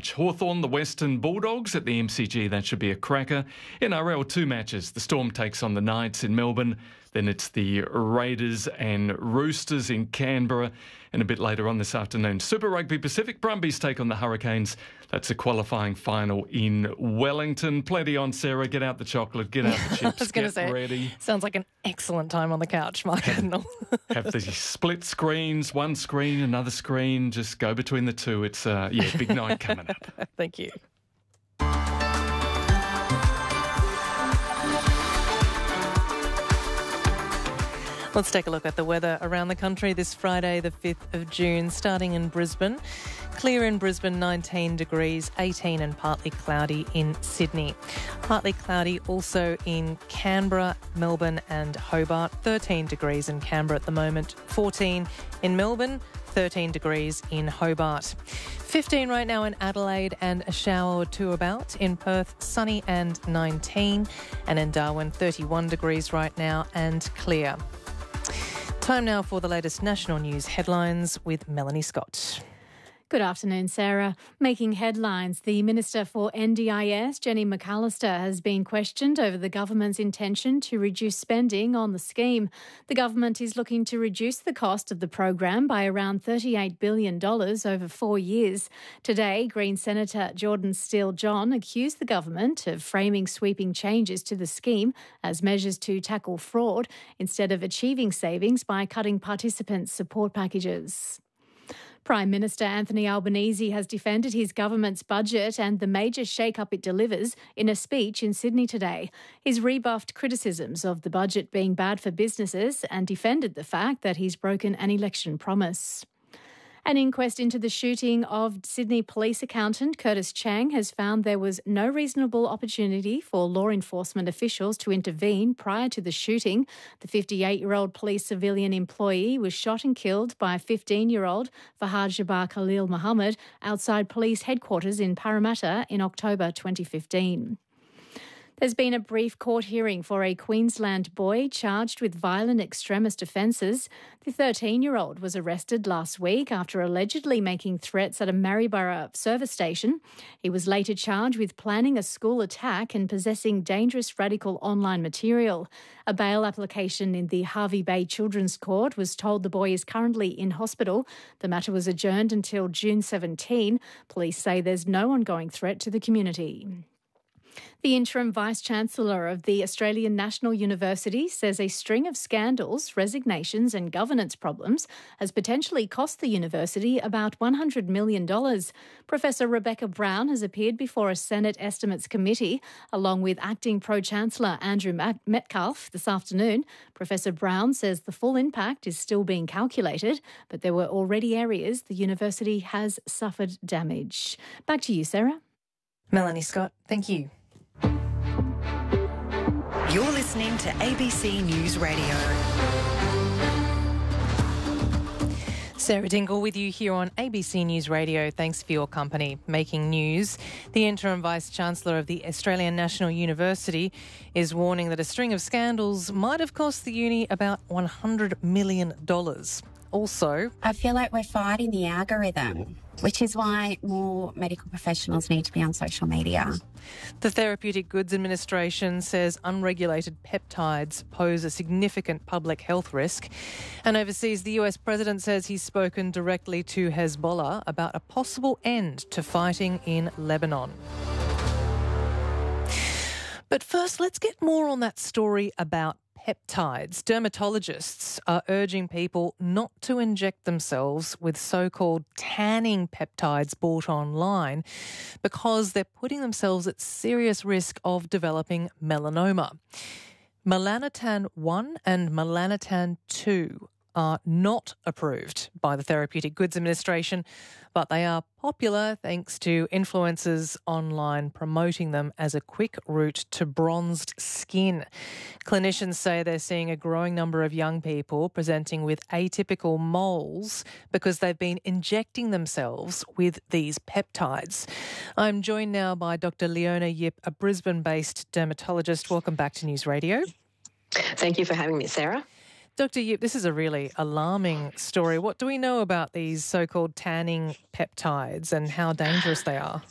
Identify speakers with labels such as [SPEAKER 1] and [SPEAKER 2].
[SPEAKER 1] match. Hawthorn, the Western Bulldogs at the MCG. That should be a cracker. NRL, 2 matches. The Storm takes on the Knights in Melbourne. Then it's the Raiders and Roosters in Canberra. And a bit later on this afternoon, Super Rugby Pacific Brumbies take on the Hurricanes. That's a qualifying final in Wellington. Plenty on, Sarah. Get out the chocolate, get out the chips,
[SPEAKER 2] I was going to
[SPEAKER 1] get
[SPEAKER 2] say,
[SPEAKER 1] ready.
[SPEAKER 2] Sounds like an excellent time on the couch, Mark Adnall.
[SPEAKER 1] Have the split screens, one screen, another screen. Just go between the two. It's, big night coming up.
[SPEAKER 2] Thank you. Let's take a look at the weather around the country this Friday, the 5th of June, starting in Brisbane. Clear in Brisbane, 19 degrees, 18 and partly cloudy in Sydney. Partly cloudy also in Canberra, Melbourne and Hobart. 13 degrees in Canberra at the moment, 14 in Melbourne, 13 degrees in Hobart. 15 right now in Adelaide and a shower or two about. In Perth, sunny and 19. And in Darwin, 31 degrees right now and clear. Time now for the latest national news headlines with Melanie Scott.
[SPEAKER 3] Good afternoon, Sarah. Making headlines, the Minister for NDIS, Jenny McAllister, has been questioned over the government's intention to reduce spending on the scheme. The government is looking to reduce the cost of the program by around $38 billion over 4 years. Today, Green Senator Jordan Steele-John accused the government of framing sweeping changes to the scheme as measures to tackle fraud instead of achieving savings by cutting participants' support packages. Prime Minister Anthony Albanese has defended his government's budget and the major shake-up it delivers in a speech in Sydney today. He's rebuffed criticisms of the budget being bad for businesses and defended the fact that he's broken an election promise. An inquest into the shooting of Sydney police accountant Curtis Chang has found there was no reasonable opportunity for law enforcement officials to intervene prior to the shooting. The 58-year-old police civilian employee was shot and killed by 15-year-old Fahad Jabbar Khalil Mohammed outside police headquarters in Parramatta in October 2015. There's been a brief court hearing for a Queensland boy charged with violent extremist offences. The 13-year-old was arrested last week after allegedly making threats at a Maryborough service station. He was later charged with planning a school attack and possessing dangerous radical online material. A bail application in the Hervey Bay Children's Court was told the boy is currently in hospital. The matter was adjourned until June 17. Police say there's no ongoing threat to the community. The interim Vice-Chancellor of the Australian National University says a string of scandals, resignations and governance problems has potentially cost the university about $100 million. Professor Rebecca Brown has appeared before a Senate Estimates Committee along with Acting Pro-Chancellor Andrew Metcalfe this afternoon. Professor Brown says the full impact is still being calculated, but there were already areas the university has suffered damage. Back to you, Sarah.
[SPEAKER 2] Melanie Scott, thank you.
[SPEAKER 4] You're listening to ABC News Radio.
[SPEAKER 2] Sarah Dingle with you here on ABC News Radio. Thanks for your company. Making news, the interim Vice-Chancellor of the Australian National University is warning that a string of scandals might have cost the uni about $100 million. Also,
[SPEAKER 5] I feel like we're fighting the algorithm, which is why more medical professionals need to be on social media.
[SPEAKER 2] The Therapeutic Goods Administration says unregulated peptides pose a significant public health risk. And overseas, the US President says he's spoken directly to Hezbollah about a possible end to fighting in Lebanon. But first, let's get more on that story about peptides. Dermatologists are urging people not to inject themselves with so-called tanning peptides bought online because they're putting themselves at serious risk of developing melanoma. Melanotan 1 and Melanotan 2 are not approved by the Therapeutic Goods Administration, but they are popular thanks to influencers online promoting them as a quick route to bronzed skin. Clinicians say they're seeing a growing number of young people presenting with atypical moles because they've been injecting themselves with these peptides. I'm joined now by Dr. Leona Yip, a Brisbane-based dermatologist. Welcome back to News Radio.
[SPEAKER 6] Thank you for having me, Sarah.
[SPEAKER 2] Dr. Yip, this is a really alarming story. What do we know about these so-called tanning peptides and how dangerous they are?